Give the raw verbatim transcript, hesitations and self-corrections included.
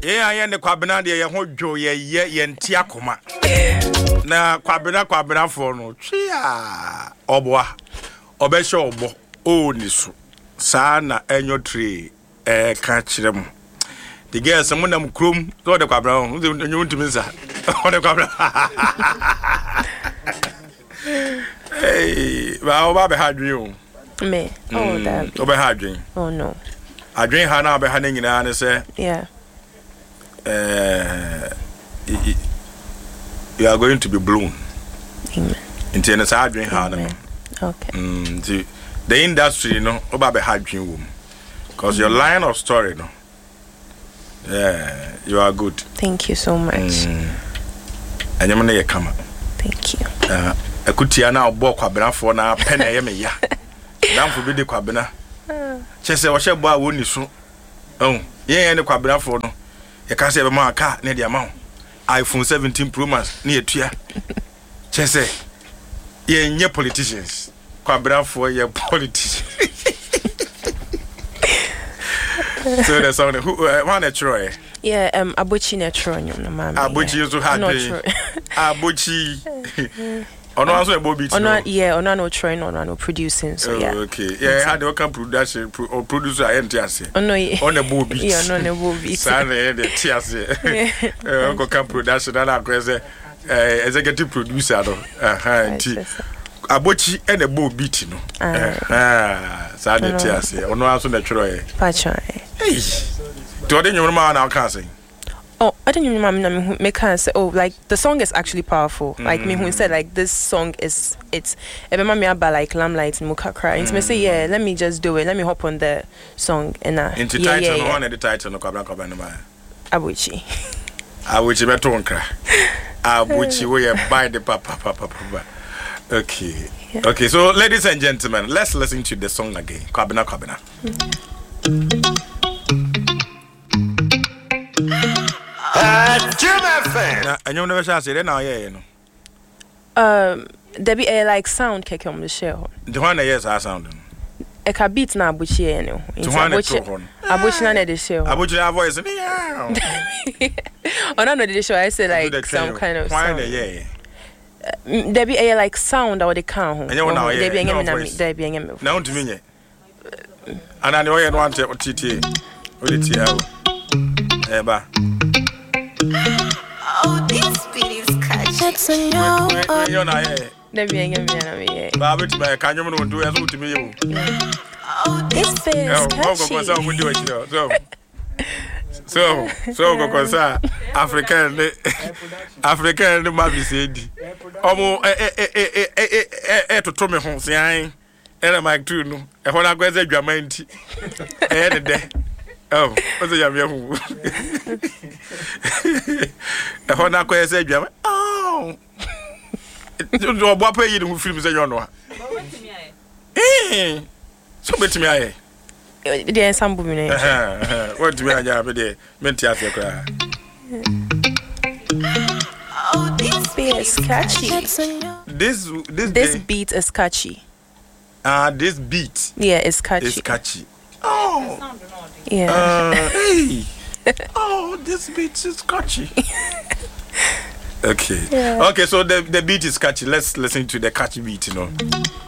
Yeah, I am the Kwabena, the Yahojo, ye, ye, and Tiakoma. Na Kwabena, Kwabena for no, Chia, Oboa, Obesho, Obo, oh, Nisu, Sana, and your tree, eh, catch them. The girls, some of them crum, go the Kwabena, you want to miss that. On the Kwabena. Hey, well, Bobby had you. Me? Oh, that. Over had you. Oh, no. I drink Hannah behind in and say, yeah. Uh, you are going to be blown. Amen. In tennis, I drink Hannah. Okay. Mm, the, the industry, you know, about the hard dream room. Because your line of story, no. Yeah, you are good. Thank you so much. Mm. And you're going to come. Thank you. Uh, I could see now walk Kwabena for now, pen a yammy. Down for the Kwabena. Chese wa she boa woni so oh ye ye ne Kwabena for no ye ka se be ma car ne dia ma iPhone seventeen Pro Max ne etua chese ye nye politicians Kwabena for ye politicians. So the song who uh, one Troy yeah um Abochi na Troy no mama Abochi so hard Abochi ono aso e beat ono yeah ono no Troy no no producing so yeah okay yeah how they can production or producer I enter ase ono yeah on the beat yeah no no beat sana the tiase eh on can production na akwese eh executive producer no aha nti Abochi e the beat no eh sana the tiase ono aso na Troy pacha hey to the nyoma ma na kan say. Oh, I don't even remember me can say oh like the song is actually powerful. Mm. Like me who said like this song is it's every me about like lamplight and mukakra. And me say yeah, let me just do it. Let me hop on the song and uh into yeah, title yeah, yeah. One the title no Kwabena Kwabena ma. Abochi. Abochi be tonkra. Abochi we buy the papa papa papa. Okay. Yeah. Okay, so ladies and gentlemen, let's listen to the song again. Kwabena Kwabena. Mm-hmm. Uh, Jim F M. Na anyo never shall say now yeah no. Um there be a like sound keke on the share. The one that yes I sound. E ka beat na Abochi e no. Abochi Abochi na na the share. Abochi na voice yeah. Oh no no the show I say like some kind of sound. Yeah. There be a like sound that they can ho. There be ngem na there be ngem. Na untimi nye. Ana ne oye no ante titi. O de tia. Eba. Oh, this beat is catchy. You know, eh? There be ngem na me eh. Ba beti ba kan nyom no do yaso utimi ye. Oh, this beat is catchy. Oh, go go so we do it so. So, so go go sa African African ma bi said. Omo eh eh eh eh eh eh to to me ho sian. Era mic two no. E ho na gweze dwama nti. Eh de de. Oh, what's the yam yahu? E ho na gweze dwama. Oh. Do bo pa yi no film say you know. Eh. So betimi aye. The ensemble me. What do we have there? Menti afi kra. Oh, this beat is catchy. This this this beat is catchy. Ah, uh, this beat. Yeah, it's catchy. It's catchy. Oh. Yeah. Uh, hey. Oh, this beat is catchy. Okay. Yeah. Okay, so the the beat is catchy. Let's listen to the catchy beat, you know.